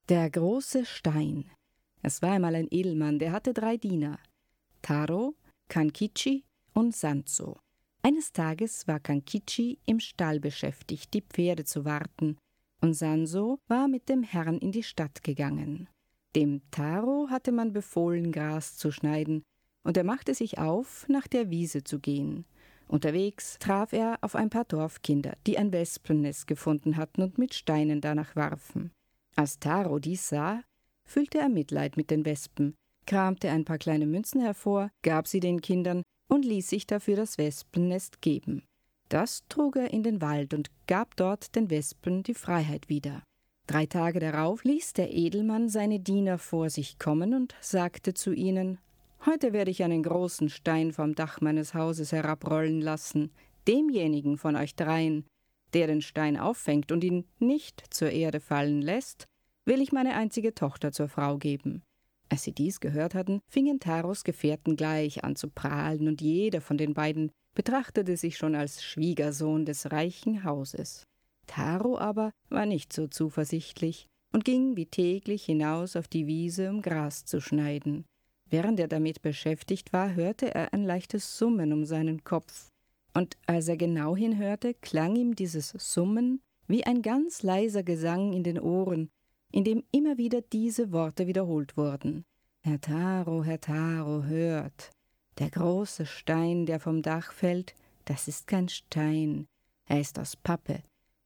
Der große Stein. Es war einmal ein Edelmann, der hatte 3 Diener: Taro, Kankichi und Sanzo. Eines Tages war Kankichi im Stall beschäftigt, die Pferde zu warten, und Sanzo war mit dem Herrn in die Stadt gegangen. Dem Taro hatte man befohlen, Gras zu schneiden, und er machte sich auf, nach der Wiese zu gehen. Unterwegs traf er auf ein paar Dorfkinder, die ein Wespennest gefunden hatten und mit Steinen danach warfen. Als Taro dies sah, fühlte er Mitleid mit den Wespen, kramte ein paar kleine Münzen hervor, gab sie den Kindern und ließ sich dafür das Wespennest geben. Das trug er in den Wald und gab dort den Wespen die Freiheit wieder. 3 Tage darauf ließ der Edelmann seine Diener vor sich kommen und sagte zu ihnen: »Heute werde ich einen großen Stein vom Dach meines Hauses herabrollen lassen. Demjenigen von euch 3, der den Stein auffängt und ihn nicht zur Erde fallen lässt, will ich meine einzige Tochter zur Frau geben.« Als sie dies gehört hatten, fingen Taros Gefährten gleich an zu prahlen, und jeder von den beiden betrachtete sich schon als Schwiegersohn des reichen Hauses. Taro aber war nicht so zuversichtlich und ging wie täglich hinaus auf die Wiese, um Gras zu schneiden. Während er damit beschäftigt war, hörte er ein leichtes Summen um seinen Kopf. Und als er genau hinhörte, klang ihm dieses Summen wie ein ganz leiser Gesang in den Ohren, in dem immer wieder diese Worte wiederholt wurden: Herr Taro, hört, der große Stein, der vom Dach fällt, das ist kein Stein, er ist aus Pappe,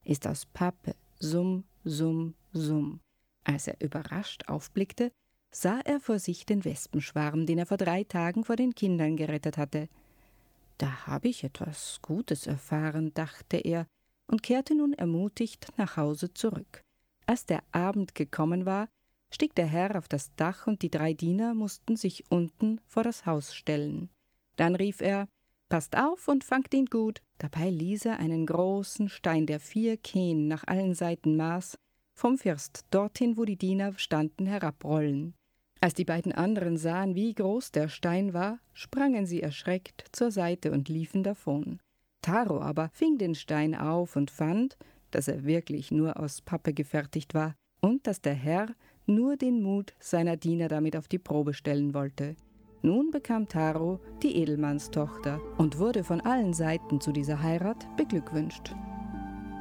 summ, summ, summ. Als er überrascht aufblickte, sah er vor sich den Wespenschwarm, den er vor 3 Tagen vor den Kindern gerettet hatte. »Da habe ich etwas Gutes erfahren«, dachte er und kehrte nun ermutigt nach Hause zurück. Als der Abend gekommen war, stieg der Herr auf das Dach und die 3 Diener mussten sich unten vor das Haus stellen. Dann rief er: »Passt auf und fangt ihn gut!« Dabei ließ er einen großen Stein, der 4 Kehen nach allen Seiten maß, vom First dorthin, wo die Diener standen, herabrollen. Als die beiden anderen sahen, wie groß der Stein war, sprangen sie erschreckt zur Seite und liefen davon. Taro aber fing den Stein auf und fand, dass er wirklich nur aus Pappe gefertigt war und dass der Herr nur den Mut seiner Diener damit auf die Probe stellen wollte. Nun bekam Taro die Edelmannstochter und wurde von allen Seiten zu dieser Heirat beglückwünscht.